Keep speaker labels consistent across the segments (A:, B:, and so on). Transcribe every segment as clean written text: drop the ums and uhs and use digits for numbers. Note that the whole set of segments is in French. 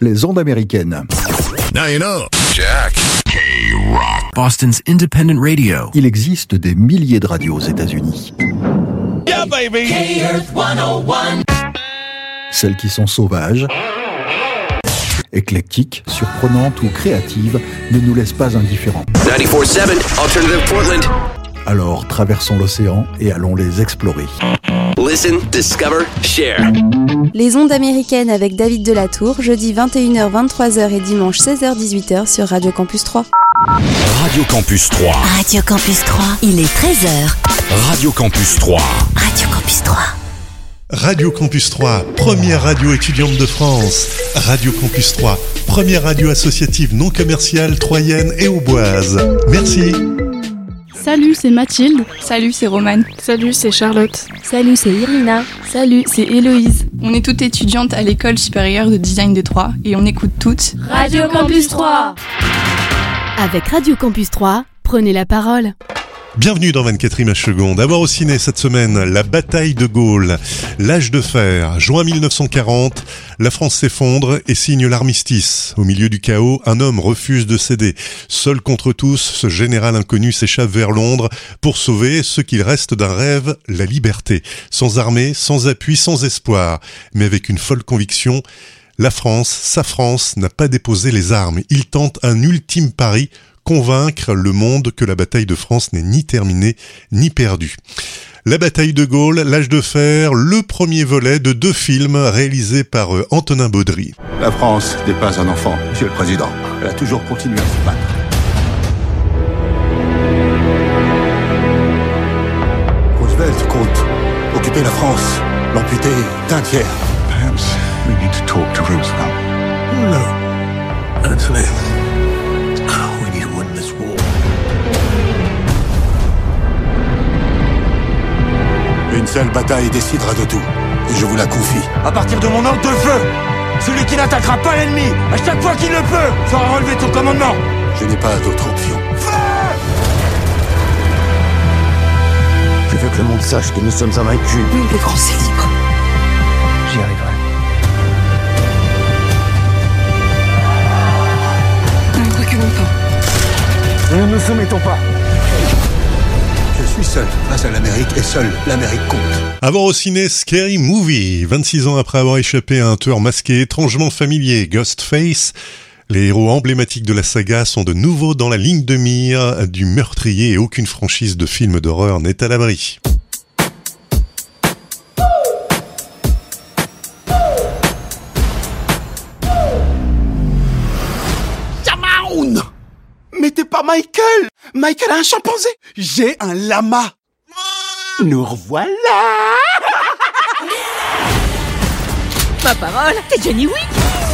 A: les ondes américaines.
B: Now you know. Jack.
C: K-Rock. Boston's independent radio.
A: Il existe des milliers de radios aux États-Unis.
B: Yeah, baby.
D: K-Earth 101.
A: Celles qui sont sauvages, éclectiques, surprenantes ou créatives ne nous laissent pas indifférents.
E: 94.7 Alternative Portland.
A: Alors traversons l'océan et allons les explorer.
E: Listen, discover, share.
F: Les ondes américaines avec David Delatour, jeudi 21h, 23h et dimanche 16h, 18h sur Radio Campus 3.
C: Radio Campus 3.
G: Radio Campus 3, il est 13h.
C: Radio Campus 3.
G: Radio Campus 3.
H: Radio Campus 3, première radio étudiante de France. Radio Campus 3, première radio associative non commerciale troyenne et auboise. Merci.
I: Salut, c'est Mathilde.
J: Salut, c'est Romane.
I: Salut, c'est Charlotte.
K: Salut, c'est Irina.
I: Salut, c'est Héloïse.
J: On est toutes étudiantes à l'école supérieure de design de Troyes et on écoute toutes
K: Radio Campus 3.
G: Avec Radio Campus 3, prenez la parole.
H: Bienvenue dans 24 images secondes. À voir au ciné cette semaine, la bataille de Gaulle, l'âge de fer, juin 1940, la France s'effondre et signe l'armistice. Au milieu du chaos, un homme refuse de céder. Seul contre tous, ce général inconnu s'échappe vers Londres pour sauver ce qu'il reste d'un rêve, la liberté. Sans armée, sans appui, sans espoir, mais avec une folle conviction. La France, sa France, n'a pas déposé les armes. Il tente un ultime pari, convaincre le monde que la bataille de France n'est ni terminée, ni perdue. La bataille de Gaulle, l'âge de fer, le premier volet de 2 films réalisés par Antonin Baudry.
L: La France n'est pas un enfant, Monsieur le Président. Elle a toujours continué à se battre. Roosevelt compte occuper la France, l'amputer d'un tiers.
M: Perhaps we need to talk to Roosevelt.
L: No.
M: Anthony.
L: Une seule bataille décidera de tout, et je vous la confie.
N: À partir de mon ordre de feu, celui qui n'attaquera pas l'ennemi, à chaque fois qu'il le peut, fera relever ton commandement.
L: Je n'ai pas d'autre option.
N: Je veux que le monde sache que nous sommes invaincus.
K: Nous, les Français libres.
N: J'y arriverai.
K: Nous ne reculons pas.
N: Nous ne nous soumettons pas.
L: Je suis seul face à l'Amérique et seule l'Amérique compte.
H: À voir au ciné, Scary Movie. 26 ans après avoir échappé à un tueur masqué étrangement familier, Ghostface, les héros emblématiques de la saga sont de nouveau dans la ligne de mire du meurtrier et aucune franchise de films d'horreur n'est à l'abri.
N: Down! Mais t'es pas Michael! Michael a un chimpanzé! J'ai un lama! Nous revoilà!
K: Ma parole, t'es Johnny Wick!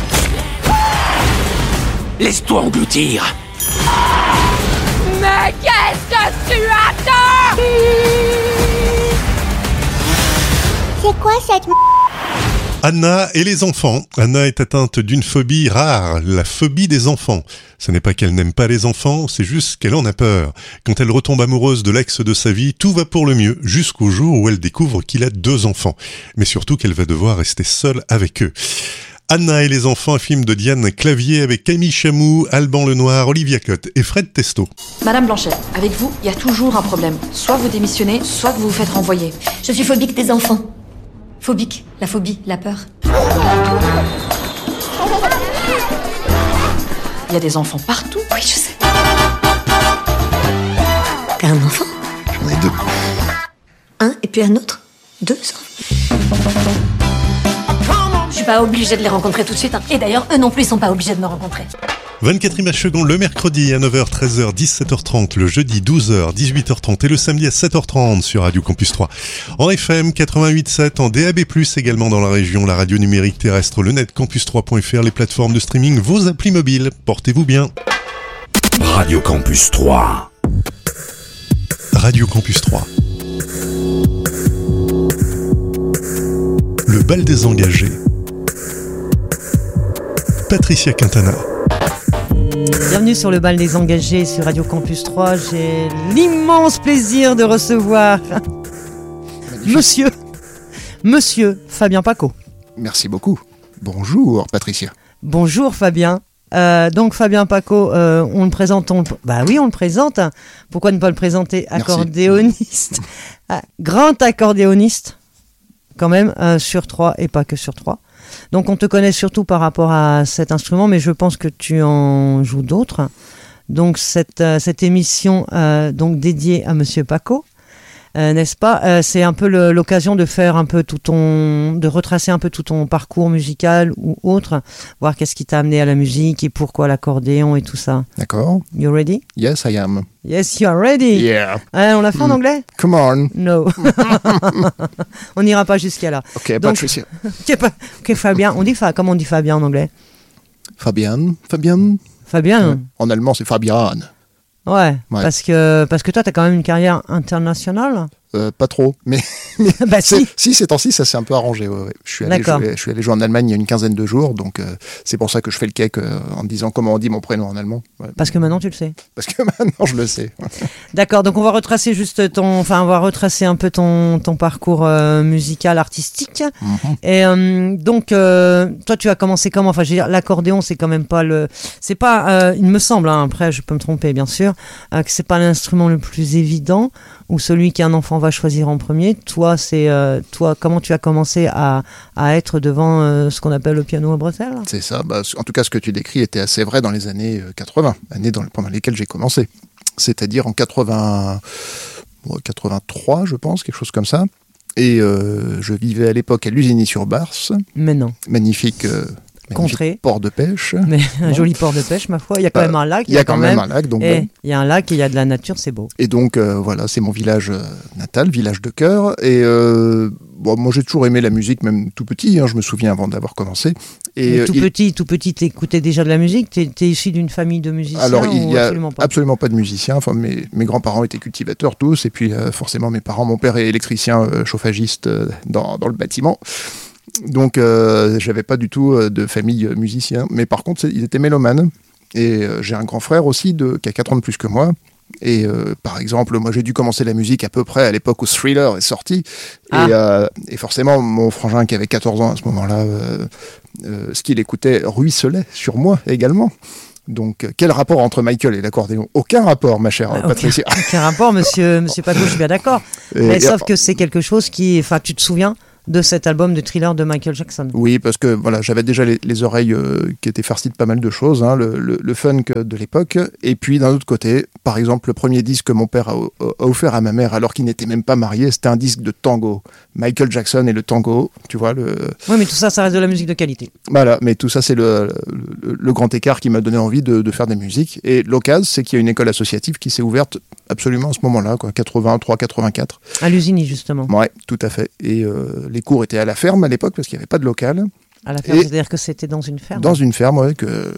N: Laisse-toi engloutir!
K: Mais qu'est-ce que tu attends?
O: C'est quoi cette
H: Anna et les enfants. Anna est atteinte d'une phobie rare, la phobie des enfants. Ce n'est pas qu'elle n'aime pas les enfants, c'est juste qu'elle en a peur. Quand elle retombe amoureuse de l'ex de sa vie, tout va pour le mieux, jusqu'au jour où elle découvre qu'il a 2 enfants. Mais surtout qu'elle va devoir rester seule avec eux. Anna et les enfants, un film de Diane Clavier avec Camille Chamou, Alban Lenoir, Olivia Cotte et Fred Testo.
P: Madame Blanchet, avec vous, il y a toujours un problème. Soit vous démissionnez, soit vous vous faites renvoyer.
O: Je suis phobique des enfants.
P: Phobique, la phobie, la peur. Il y a des enfants partout.
O: Oui, je sais. T'as un enfant?
M: J'en ai 2.
O: Un et puis un autre? 2 enfants. Je suis pas obligée de les rencontrer tout de suite. Hein. Et d'ailleurs, eux non plus, ils sont pas obligés de me rencontrer.
H: 24 images secondes le mercredi à 9h, 13h, 17h30, le jeudi 12h, 18h30 et le samedi à 7h30 sur Radio Campus 3. En FM 88.7, en DAB+, également dans la région, la radio numérique terrestre, le net campus3.fr, les plateformes de streaming, vos applis mobiles. Portez-vous bien.
C: Radio Campus 3.
H: Radio Campus 3. Le bal des engagés. Patricia Quintana.
Q: Bienvenue sur le bal des engagés sur Radio Campus 3. J'ai l'immense plaisir de recevoir Monsieur Fabien Paco.
M: Merci beaucoup. Bonjour, Patricia.
Q: Bonjour Fabien. Donc Fabien Paco, on le présente. Bah oui, on le présente. Pourquoi ne pas le présenter? Accordéoniste, grand accordéoniste, quand même, sur 3 et pas que sur 3. Donc on te connaît surtout par rapport à cet instrument, mais je pense que tu en joues d'autres. Donc cette émission donc dédiée à Monsieur Paco. N'est-ce pas? C'est un peu l'occasion de faire un peu de retracer un peu tout ton parcours musical ou autre, voir qu'est-ce qui t'a amené à la musique et pourquoi l'accordéon et tout ça.
R: D'accord.
Q: You ready?
R: Yes, I am.
Q: Yes, you are ready.
R: Yeah.
Q: On l'a fait en anglais?
R: Come on.
Q: No. On n'ira pas jusqu'à là.
R: Ok, Patricia.
Q: Ok, Fabien. Comment on dit Fabien en anglais?
R: Fabien.
Q: En
R: allemand, c'est Fabian.
Q: Ouais, parce que toi, t'as quand même une carrière internationale.
R: Pas trop, mais
Q: bah si.
R: Ces temps-ci, ça s'est un peu arrangé. Ouais. Je suis allé jouer en Allemagne il y a une quinzaine de jours, donc c'est pour ça que je fais le cake en disant comment on dit mon prénom en allemand. Ouais.
Q: Parce que maintenant tu le sais.
R: Parce que maintenant je le sais.
Q: D'accord, donc on va retracer un peu ton parcours musical, artistique. Mm-hmm. Et donc toi tu as commencé comment? Enfin, je veux dire, l'accordéon c'est quand même pas il me semble, hein, après je peux me tromper bien sûr, que c'est pas l'instrument le plus évident ou celui qu'un enfant va choisir en premier. Toi, comment tu as commencé à être devant ce qu'on appelle le piano à Bruxelles?
R: C'est ça. En tout cas, ce que tu décris était assez vrai dans les années 80, années pendant lesquelles j'ai commencé. C'est-à-dire en 83, je pense, quelque chose comme ça. Et je vivais à l'époque à Lusigny-sur-Barse.
Q: Mais non.
R: Magnifique
Q: contrée.
R: Port de pêche.
Q: Mais un joli port de pêche, ma foi. Il y a quand même un lac.
R: Il y a quand même un lac. Donc
Q: il y a un lac et il y a de la nature, c'est beau.
R: Et donc, voilà, c'est mon village natal, village de cœur. Et moi, j'ai toujours aimé la musique, même tout petit. Hein, je me souviens avant d'avoir commencé.
Q: Et tout petit, t'écoutais déjà de la musique? T'es issu d'une famille de musiciens?
R: Alors, il n'y a absolument pas de musiciens. Enfin, mes grands-parents étaient cultivateurs tous. Et puis, forcément, mon père est électricien, chauffagiste dans le bâtiment. Donc, j'avais pas du tout de famille musicien. Mais par contre, ils étaient mélomanes. Et j'ai un grand frère aussi qui a 4 ans de plus que moi. Et par exemple, moi j'ai dû commencer la musique à peu près à l'époque où Thriller est sorti. Et forcément, mon frangin qui avait 14 ans à ce moment-là, ce qu'il écoutait ruisselait sur moi également. Donc, quel rapport entre Michael et l'accordéon? Aucun rapport, ma chère Patricia.
Q: Aucun rapport, monsieur Paco, je suis bien d'accord. Mais sauf que c'est quelque chose tu te souviens de cet album de Thriller de Michael Jackson?
R: Oui, parce que voilà, j'avais déjà les oreilles qui étaient farcies de pas mal de choses, hein, le funk de l'époque. Et puis d'un autre côté, par exemple, le premier disque que mon père a offert à ma mère alors qu'il n'était même pas marié, c'était un disque de tango. Michael Jackson et le tango, tu vois.
Q: Oui, mais tout ça reste de la musique de qualité.
R: Voilà, mais tout ça, c'est le grand écart qui m'a donné envie de faire des musiques. Et l'occasion, c'est qu'il y a une école associative qui s'est ouverte absolument à ce moment-là, 83, 84.
Q: À Lusigny, justement.
R: Ouais, tout à fait. Et les cours étaient à la ferme à l'époque parce qu'il n'y avait pas de local.
Q: À la ferme, c'est-à-dire que c'était dans une ferme?
R: Dans une ferme, oui, que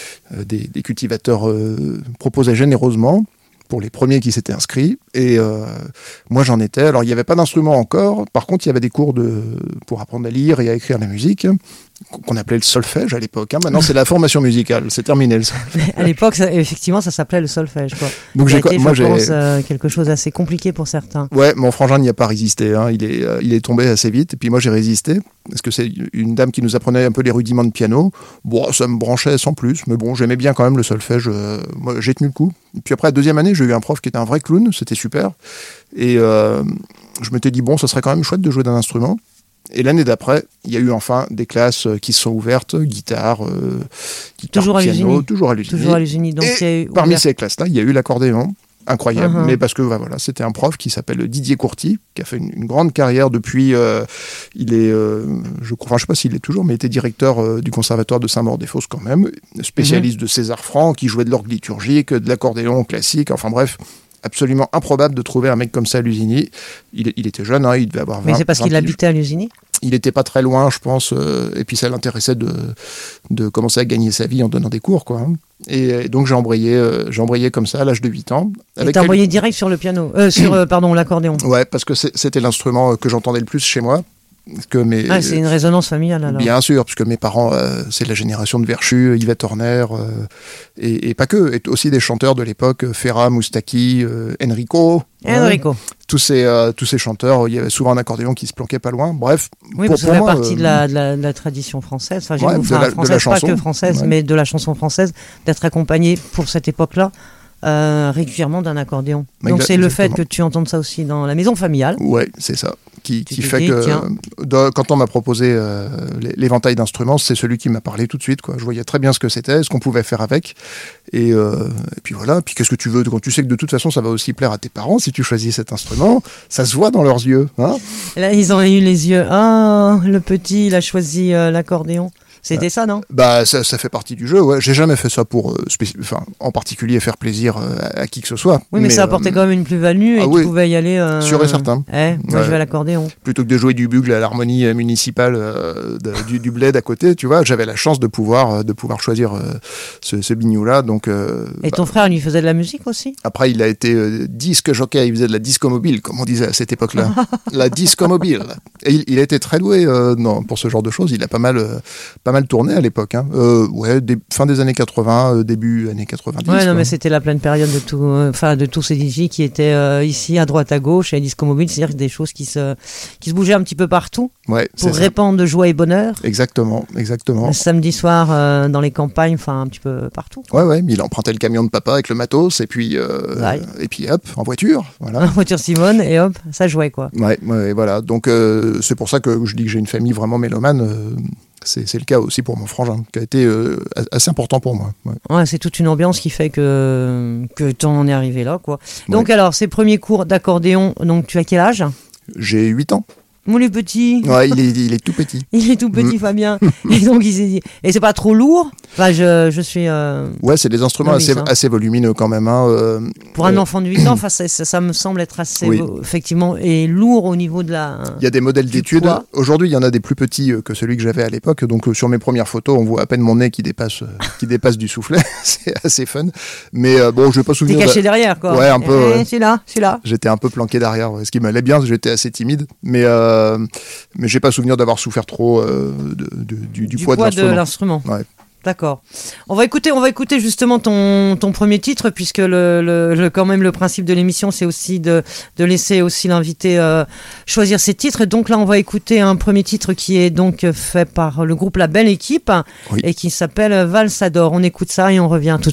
R: des cultivateurs proposaient généreusement pour les premiers qui s'étaient inscrits. Et moi, j'en étais. Alors, il n'y avait pas d'instrument encore. Par contre, il y avait des cours pour apprendre à lire et à écrire la musique, qu'on appelait le solfège à l'époque. Hein. Maintenant, c'est la formation musicale. C'est terminé, le solfège.
Q: À l'époque, effectivement, ça s'appelait le solfège, quoi.
R: Donc,
Q: je pense quelque chose d'assez compliqué pour certains.
R: Ouais, mon frangin n'y a pas résisté. Hein. Il est tombé assez vite. Et puis moi, j'ai résisté. Parce que c'est une dame qui nous apprenait un peu les rudiments de piano. Bon, ça me branchait sans plus. Mais bon, j'aimais bien quand même le solfège. Moi, j'ai tenu le coup. Et puis après, la deuxième année, j'ai eu un prof qui était un vrai clown. C'était super. Et je m'étais dit, bon, ça serait quand même chouette de jouer d'un instrument. Et l'année d'après, il y a eu enfin des classes qui se sont ouvertes, guitare,
Q: toujours
R: piano, toujours à
Q: Lusigny. Donc
R: et parmi ces classes-là, il y a eu l'accordéon, incroyable, mais parce que voilà, c'était un prof qui s'appelle Didier Courty, qui a fait une grande carrière depuis, il est, je sais pas s'il est toujours, mais il était directeur du conservatoire de Saint-Maur-des-Fosses quand même, spécialiste de César Franck, qui jouait de l'orgue liturgique, de l'accordéon classique, enfin bref. Absolument improbable de trouver un mec comme ça à Lusigny. Il était jeune, hein, il devait avoir 20 ans.
Q: Mais c'est parce qu'il habitait à Lusigny?
R: Il n'était pas très loin, je pense, et puis ça l'intéressait de commencer à gagner sa vie en donnant des cours, quoi. Et donc j'ai embrayé comme ça à l'âge de 8 ans.
Q: Et t'as embrayé direct sur le piano, sur l'accordéon?
R: Ouais, parce que c'était l'instrument que j'entendais le plus chez moi.
Q: c'est une résonance familiale alors.
R: Bien sûr, puisque mes parents, c'est la génération de Verchu, Yvette Horner, et pas que, et aussi des chanteurs de l'époque, Ferra, Moustaki, Enrico. Tous ces chanteurs, il y avait souvent un accordéon qui se planquait pas loin. Bref,
Q: oui, pour ça fait partie de la tradition française. Enfin, de la chanson, pas que française, mais de la chanson française, d'être accompagné pour cette époque-là. Régulièrement d'un accordéon. Donc c'est le fait que tu entendes ça aussi dans la maison familiale.
R: Ouais, c'est ça. Qui fait que quand on m'a proposé l'éventail d'instruments, c'est celui qui m'a parlé tout de suite, quoi. Je voyais très bien ce que c'était, ce qu'on pouvait faire avec. Et puis voilà. Puis qu'est-ce que tu veux quand tu sais que de toute façon ça va aussi plaire à tes parents si tu choisis cet instrument, ça se voit dans leurs yeux. Hein,
Q: là ils ont eu les yeux. Ah, le petit, il a choisi l'accordéon. C'était ça, non ?
R: Bah, ça fait partie du jeu, ouais. J'ai jamais fait ça pour, en particulier, faire plaisir à qui que ce soit.
Q: Oui, mais ça apportait quand même une plus-value et tu pouvais y aller...
R: Sûr et certain.
Q: Moi, je vais à l'accordéon.
R: Plutôt que de jouer du bugle à l'harmonie municipale du bled à côté, tu vois, j'avais la chance de pouvoir choisir ce bignou-là, donc...
Q: et ton frère, lui, faisait de la musique aussi ?
R: Après, il a été disque jockey, il faisait de la disco-mobile, comme on disait à cette époque-là. La disco-mobile. Et il a été très doué pour ce genre de choses, il a pas mal tourné à l'époque, hein. Fin des années 80, début années 90.
Q: Ouais, non, mais c'était la pleine période de tous ces DJ qui étaient ici, à droite, à gauche, et à Disco Mobile, c'est-à-dire des choses qui se bougeaient un petit peu partout, pour répandre de joie et bonheur.
R: Exactement.
Q: Le samedi soir, dans les campagnes, enfin, un petit peu partout.
R: Ouais, mais il empruntait le camion de papa avec le matos, et puis hop, en voiture, voilà.
Q: En voiture Simone, et hop, ça jouait, quoi.
R: Ouais, voilà. Donc, c'est pour ça que je dis que j'ai une famille vraiment mélomane. C'est le cas aussi pour mon frangin, qui a été assez important pour moi.
Q: Ouais, c'est toute une ambiance qui fait que t'en es arrivé là, quoi. Donc alors, ces premiers cours d'accordéon, donc tu as quel âge ?
R: J'ai 8 ans.
Q: Mon les petit.
R: Ouais, il est tout petit.
Q: Il est tout petit, Fabien. Et donc il s'est dit. Et c'est pas trop lourd ? Enfin, je suis.
R: Ouais, c'est des instruments assez volumineux quand même. Hein.
Q: Pour un enfant de 8 ans, ça me semble être assez effectivement et lourd au niveau de la.
R: Il y a des modèles d'études. Aujourd'hui, il y en a des plus petits que celui que j'avais à l'époque. Donc sur mes premières photos, on voit à peine mon nez qui dépasse du soufflet. C'est assez fun. Mais bon, je vais pas souvenir.
Q: T'es caché derrière, quoi.
R: Ouais, un peu.
Q: C'est là.
R: J'étais un peu planqué derrière. Ce qui m'allait bien, j'étais assez timide. Mais j'ai pas souvenir d'avoir souffert trop du poids de l'instrument. Ouais.
Q: D'accord. On va écouter justement ton premier titre, puisque quand même le principe de l'émission, c'est aussi de laisser aussi l'invité choisir ses titres. Donc là, on va écouter un premier titre qui est donc fait par le groupe La Belle Équipe et qui s'appelle Valsador. On écoute ça et on revient tout de suite.